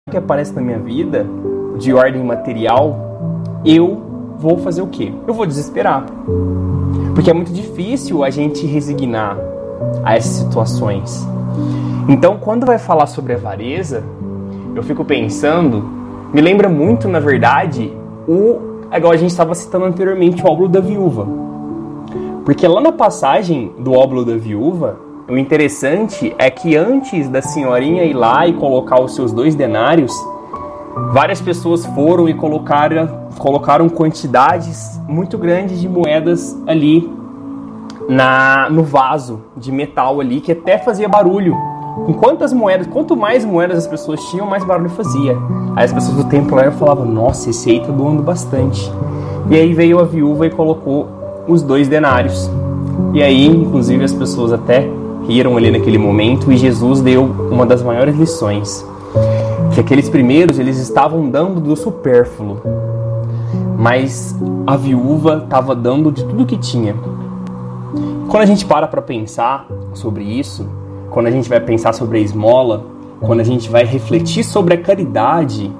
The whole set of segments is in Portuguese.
que aparece na minha vida, de ordem material, eu vou fazer o quê? Eu vou desesperar. Porque é muito difícil a gente resignar a essas situações. Então, quando vai falar sobre avareza, eu fico pensando, me lembra muito, na verdade, igual a gente estava citando anteriormente, o óbolo da viúva. Porque lá na passagem do óbolo da viúva, o interessante é que antes da senhorinha ir lá e colocar os seus 2 denários, várias pessoas foram e colocaram quantidades muito grandes de moedas ali no vaso de metal ali, que até fazia barulho. Com quanto mais moedas as pessoas tinham, mais barulho fazia. Aí as pessoas do templo lá falavam, nossa, esse aí tá doando bastante. E aí veio a viúva e colocou os 2 denários. E aí, inclusive, as pessoas até riram ali naquele momento, e Jesus deu uma das maiores lições. Que aqueles primeiros, eles estavam dando do supérfluo, mas a viúva estava dando de tudo que tinha. Quando a gente para pensar sobre isso, quando a gente vai pensar sobre a esmola, quando a gente vai refletir sobre a caridade,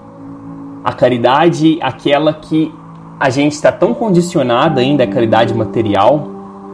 aquela que a gente está tão condicionado ainda, a caridade material,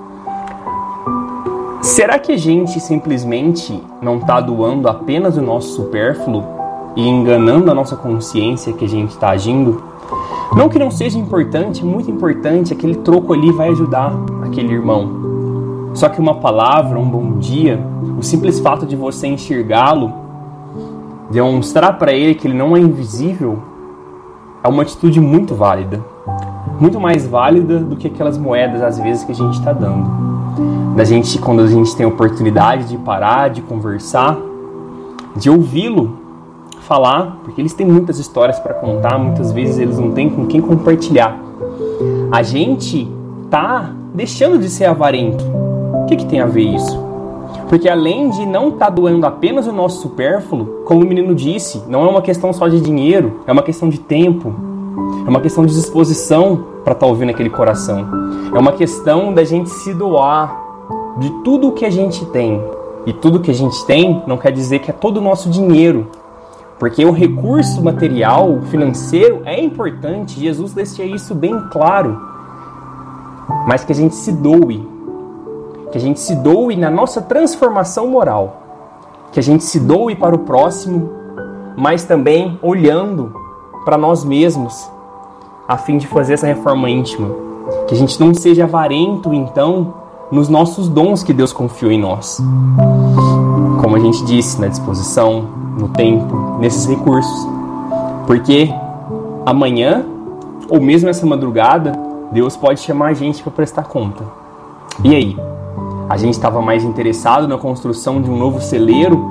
será que a gente simplesmente não está doando apenas o nosso supérfluo e enganando a nossa consciência que a gente está agindo? Não que não seja importante, muito importante, aquele troco ali vai ajudar aquele irmão. Só que uma palavra, um bom dia, o simples fato de você enxergá-lo, demonstrar para ele que ele não é invisível, é uma atitude muito válida. Muito mais válida do que aquelas moedas, às vezes, que a gente está dando. Quando a gente tem a oportunidade de parar, de conversar, de ouvi-lo falar, porque eles têm muitas histórias para contar, muitas vezes eles não têm com quem compartilhar. A gente tá deixando de ser avarento. O que tem a ver isso? Porque além de não estar doando apenas o nosso supérfluo, como o menino disse, não é uma questão só de dinheiro, é uma questão de tempo, é uma questão de disposição para estar ouvindo aquele coração. É uma questão da gente se doar de tudo o que a gente tem. E tudo que a gente tem não quer dizer que é todo o nosso dinheiro. Porque o recurso material, financeiro, é importante. Jesus deixa isso bem claro. Mas que a gente se doe. Que a gente se doe na nossa transformação moral. Que a gente se doe para o próximo, mas também olhando para nós mesmos, a fim de fazer essa reforma íntima. Que a gente não seja avarento, então, nos nossos dons que Deus confiou em nós. Como a gente disse, na disposição, no tempo, nesses recursos. Porque amanhã, ou mesmo essa madrugada, Deus pode chamar a gente para prestar conta. E aí? A gente estava mais interessado na construção de um novo celeiro,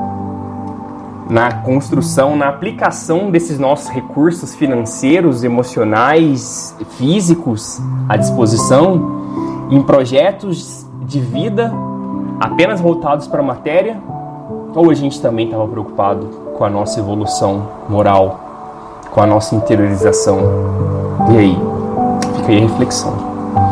na construção, na aplicação desses nossos recursos financeiros, emocionais, físicos à disposição, em projetos de vida apenas voltados para a matéria? Ou a gente também estava preocupado com a nossa evolução moral, com a nossa interiorização? E aí? Fica aí a reflexão.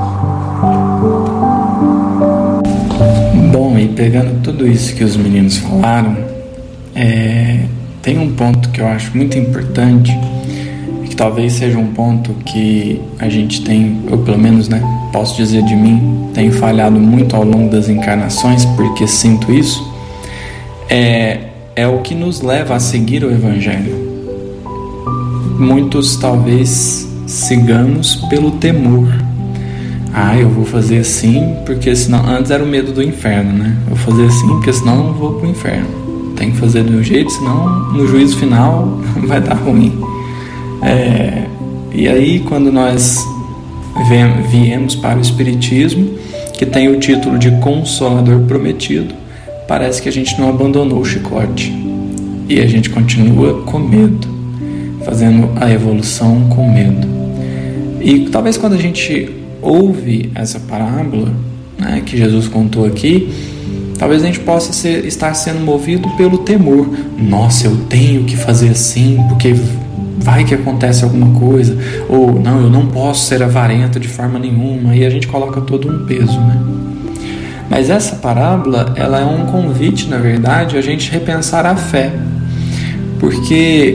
Bom, e pegando tudo isso que os meninos falaram, tem um ponto que eu acho muito importante, que talvez seja um ponto que a gente tem, eu pelo menos, posso dizer de mim, tenho falhado muito ao longo das encarnações, porque sinto isso, é o que nos leva a seguir o Evangelho. Muitos talvez sigamos pelo temor. Eu vou fazer assim, porque senão... Antes era o medo do inferno, Eu vou fazer assim, porque senão eu não vou pro inferno. Tem que fazer do meu jeito, senão no juízo final vai dar ruim. E aí, quando nós viemos para o Espiritismo, que tem o título de Consolador Prometido, parece que a gente não abandonou o chicote. E a gente continua com medo, fazendo a evolução com medo. E talvez quando a gente ouve essa parábola, que Jesus contou aqui, talvez a gente possa estar sendo movido pelo temor. Nossa, eu tenho que fazer assim, porque vai que acontece alguma coisa. Ou, não, eu não posso ser avarento de forma nenhuma. E a gente coloca todo um peso, Mas essa parábola, ela é um convite, na verdade, a gente repensar a fé. porque